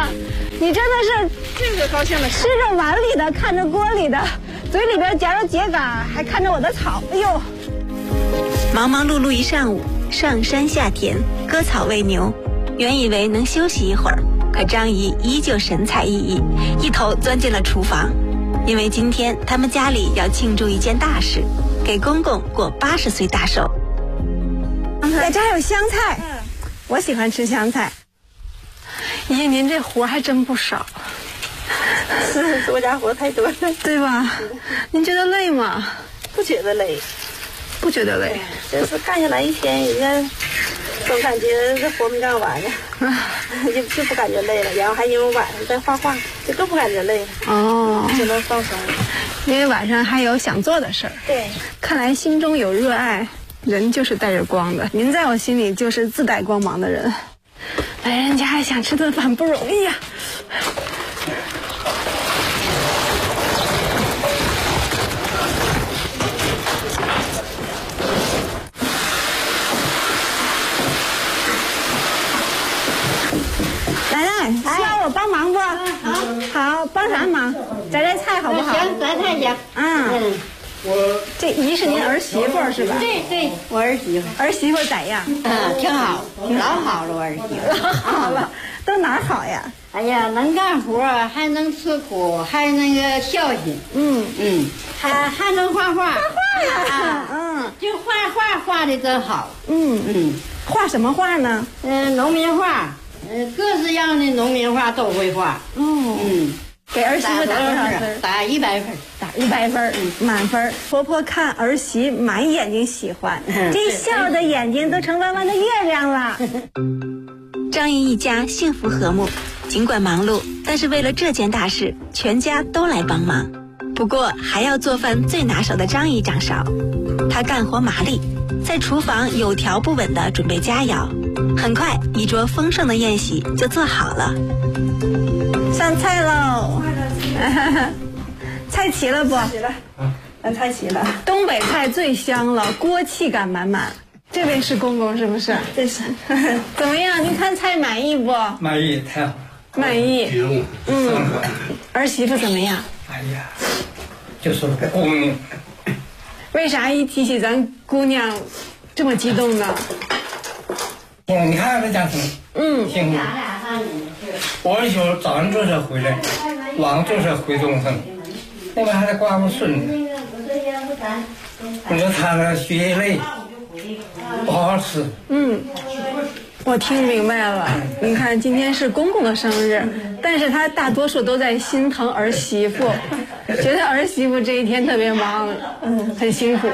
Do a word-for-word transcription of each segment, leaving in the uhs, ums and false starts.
你真的是这个高兴的吃着碗里的，看着锅里的，嘴里边嚼着秸秆，还看着我的草。哎呦！ 忙忙碌碌一上午，上山下田，割草喂牛。原以为能休息一会儿，可张姨依旧神采奕奕，一头钻进了厨房。因为今天他们家里要庆祝一件大事，给公公过八十岁大寿。 在这还有香菜，我喜欢吃香菜。咦，您这活还真不少。 是做家活太多了， 对吧？您觉得累吗？ 不觉得累， 不觉得累。 就是干下来一天，人家总感觉这活没干完呢，就就不感觉累了。然后还因为晚上在画画，就更不感觉累了。 哦， 就能放松。 因为晚上还有想做的事儿。 对， 看来心中有热爱，人就是带着光的。您在我心里就是自带光芒的人。来人家还想吃顿饭不容易呀、奶奶，需要我帮忙不？好，好，帮啥忙？摘摘菜好不好？ 行，摘菜行。 嗯，我这姨是您儿媳妇儿是吧？ 对对，我儿媳妇。 儿媳妇儿咋样？ 嗯，挺好，老好了，我儿媳妇。 老好了，都哪儿好呀？ 哎呀，能干活，还能吃苦，还那个孝心。 嗯嗯，还还能画画。画画呀啊， 嗯， 就画画画的真好。 嗯嗯， 画什么画呢？ 嗯，农民画，嗯，各式样的农民画都会画。 哦， 嗯， 给儿媳妇打多少分？ 打一百分。 打一百分，满分。婆婆看儿媳满眼睛喜欢，这笑的眼睛都成弯弯的月亮了。 张姨一家幸福和睦，尽管忙碌，但是为了这件大事，全家都来帮忙。不过还要做饭最拿手的张姨掌勺，她干活麻利，在厨房有条不紊地准备佳肴。很快，一桌丰盛的宴席就做好了。 上菜喽！菜齐了不？ 齐了，咱菜齐了。 东北菜最香了，锅气感满满。这位是公公是不是？ 这是。 怎么样？您看菜满意不？ 满意，太好了。 满意。嗯。儿媳妇怎么样？ 哎呀，就是个姑娘。 为啥一提起咱姑娘这么激动呢？ 你看这家庭， 嗯， 幸福。我儿媳妇早上做车回来，晚上做车回东城，那边还在挂个孙子。你说他那学习累，不好好吃。 嗯，我听明白了。你看今天是公公的生日，但是他大多数都在心疼儿媳妇，觉得儿媳妇这一天特别忙，嗯，很辛苦。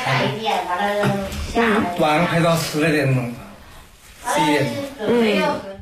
嗯，晚上陪到十来点钟，十一点钟。 嗯。